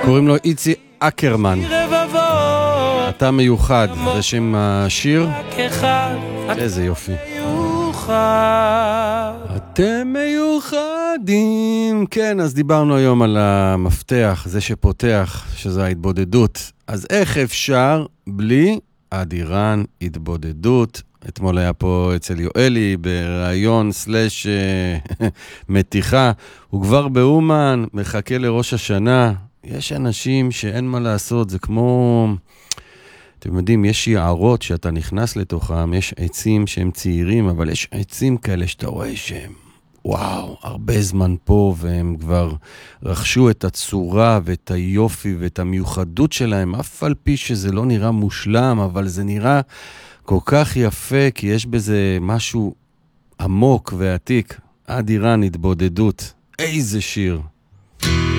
קוראים לו איצי אקרמן. אתה מיוחד, זה שם השיר. איזה יופי. אתם מיוחדים. כן, אז דיברנו היום על המפתח, זה שפותח, שזה ההתבודדות. אז איך אפשר בלי אדירן התבודדות? אתמול היה פה אצל יואלי ברעיון סלש מתיחה. הוא כבר באומן, מחכה לראש השנה. יש אנשים שאין מה לעשות, זה כמו... אתם יודעים, יש יערות שאתה נכנס לתוכם, יש עצים שהם צעירים, אבל יש עצים כאלה שאתה רואה שהם, וואו, הרבה זמן פה, והם כבר רכשו את הצורה ואת היופי ואת המיוחדות שלהם, אף על פי שזה לא נראה מושלם, אבל זה נראה כל כך יפה, כי יש בזה משהו עמוק ועתיק. אדירן התבודדות. איזה שיר.